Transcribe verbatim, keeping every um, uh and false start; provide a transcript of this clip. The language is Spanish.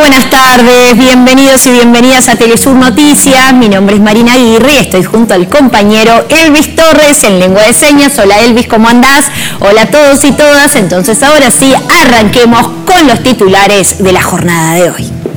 buenas tardes, bienvenidos y bienvenidas a Telesur Noticias. Mi nombre es Marina Aguirre y estoy junto al compañero Elvis Torres en lengua de señas. Hola Elvis, ¿cómo andás? Hola a todos y todas. Entonces ahora sí, arranquemos con los titulares de la jornada de hoy.